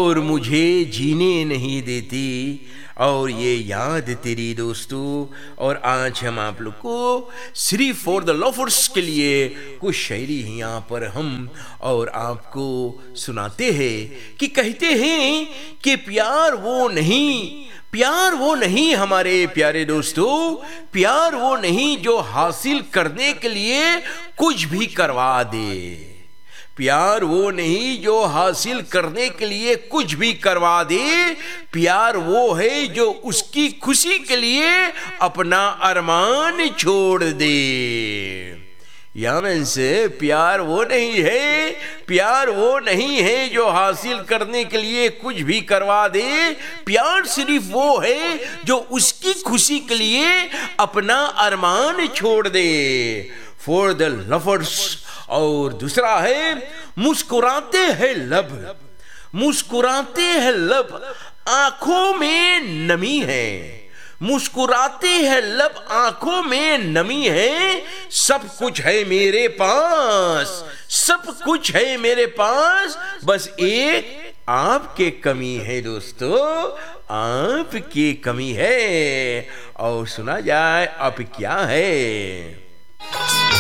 और मुझे जीने नहीं देती। और ये याद तेरी दोस्तों। और आज हम आप लोग को सिर्फ फॉर द लवर्स के लिए कुछ शायरी यहाँ पर हम और आपको सुनाते हैं कि कहते हैं कि प्यार वो नहीं हमारे प्यारे दोस्तों, प्यार वो नहीं जो हासिल करने के लिए कुछ भी करवा दे। प्यार वो नहीं जो हासिल करने के लिए कुछ भी करवा दे। प्यार वो है जो उसकी खुशी के लिए अपना अरमान छोड़ दे। यानी से प्यार वो नहीं है, प्यार वो नहीं है जो हासिल करने के लिए कुछ भी करवा दे। प्यार सिर्फ वो है जो उसकी खुशी के लिए अपना अरमान छोड़ दे। For the lovers. और दूसरा है मुस्कुराते हैं लब, मुस्कुराते हैं लब, आंखों में नमी है। मुस्कुराते हैं लब, आंखों में नमी है। सब कुछ है मेरे पास, सब कुछ है मेरे पास, बस एक आपके कमी है दोस्तों, आपकी कमी है। और सुना जाए अब क्या है।